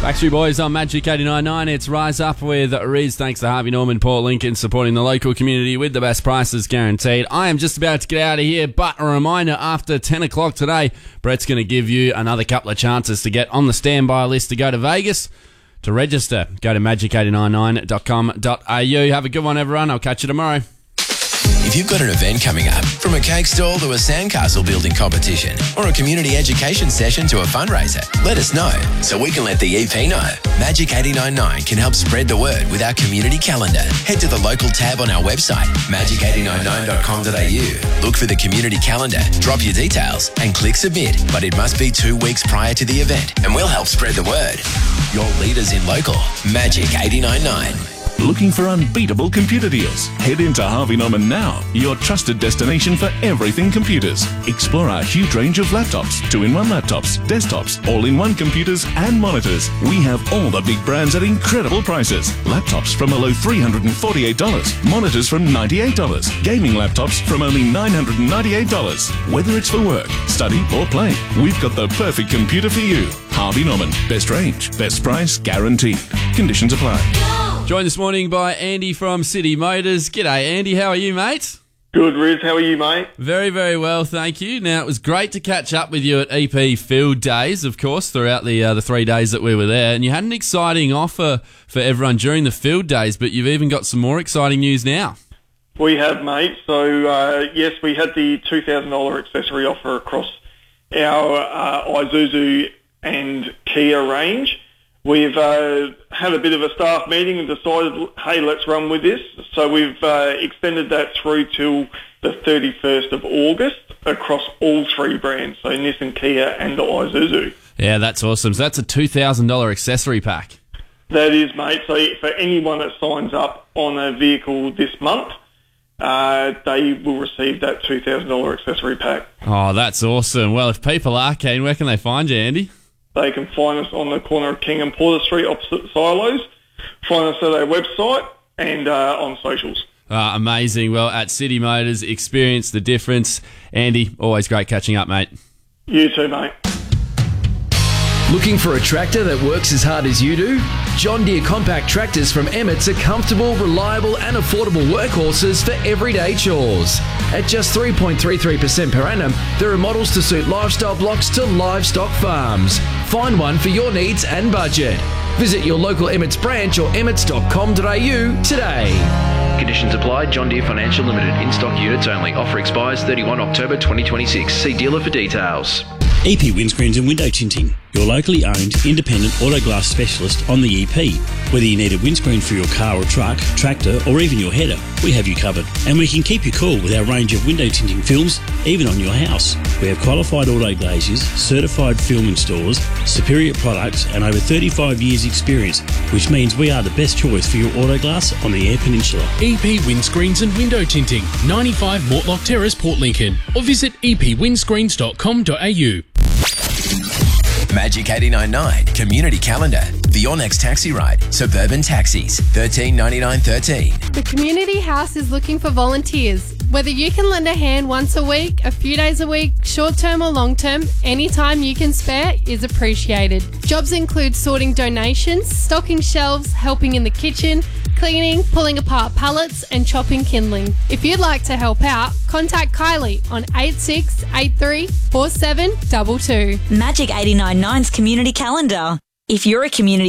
Backstreet Boys on Magic 89.9. It's Rise Up with Riz. Thanks to Harvey Norman, Port Lincoln, supporting the local community with the best prices guaranteed. I am just about to get out of here, but a reminder, after 10 o'clock today, Brett's going to give you another couple of chances to get on the standby list to go to Vegas. To register, go to magic899.com.au. Have a good one, everyone. I'll catch you tomorrow. If you've got an event coming up, from a cake stall to a sandcastle building competition or a community education session to a fundraiser, let us know so we can let the EP know. Magic 89.9 can help spread the word with our community calendar. Head to the local tab on our website, magic899.com.au. Look for the community calendar, drop your details and click submit. But it must be 2 weeks prior to the event and we'll help spread the word. Your leaders in local, Magic 89.9. Looking for unbeatable computer deals? Head into Harvey Norman now, your trusted destination for everything computers. Explore our huge range of laptops, 2-in-1 laptops, desktops, all-in-one computers and monitors. We have all the big brands at incredible prices. Laptops from a low $348, monitors from $98, gaming laptops from only $998. Whether it's for work, study or play, we've got the perfect computer for you. Harvey Norman, best range, best price, guaranteed. Conditions apply. Joined this morning by Andy from City Motors. G'day, Andy. How are you, mate? Good, Riz. How are you, mate? Very, very well, thank you. Now, it was great to catch up with you at EP Field Days, of course, throughout the 3 days that we were there. And you had an exciting offer for everyone during the Field Days, but you've even got some more exciting news now. We have, mate. So, yes, we had the $2,000 accessory offer across our Isuzu and Kia range. We've had a bit of a staff meeting and decided, hey, let's run with this. So we've extended that through till the 31st of August across all 3 brands, so Nissan, Kia and Isuzu. Yeah, that's awesome. So that's a $2,000 accessory pack. That is, mate. So for anyone that signs up on a vehicle this month, they will receive that $2,000 accessory pack. Oh, that's awesome. Well, if people are keen, where can they find you, Andy? They can find us on the corner of King and Porter Street opposite Silos. Find us at our website and on socials. Amazing. Well, at City Motors, experience the difference. Andy, always great catching up, mate. You too, mate. Looking for a tractor that works as hard as you do? John Deere compact tractors from Emmett's are comfortable, reliable and affordable workhorses for everyday chores. At just 3.33% per annum, there are models to suit lifestyle blocks to livestock farms. Find one for your needs and budget. Visit your local Emmett's branch or emmets.com.au today. Conditions apply. John Deere Financial Limited. In-stock units only. Offer expires 31 October 2026. See dealer for details. EP Windscreens and Window Tinting, your locally owned independent auto glass specialist on the EP. Whether you need a windscreen for your car or truck, tractor or even your header, we have you covered. And we can keep you cool with our range of window tinting films, even on your house. We have qualified auto glaziers, certified film installers, superior products and over 35 years experience, which means we are the best choice for your auto glass on the Eyre Peninsula. EP Windscreens and Window Tinting, 95 Mortlock Terrace, Port Lincoln, or visit epwindscreens.com.au. Magic 89.9 Community Calendar. For your next taxi ride, Suburban Taxis, $13.99.13. The Community House is looking for volunteers. Whether you can lend a hand once a week, a few days a week, short term or long term, any time you can spare is appreciated. Jobs include sorting donations, stocking shelves, helping in the kitchen, cleaning, pulling apart pallets and chopping kindling. If you'd like to help out, contact Kylie on 8683 4722. Magic 89.9's Community Calendar. If you're a community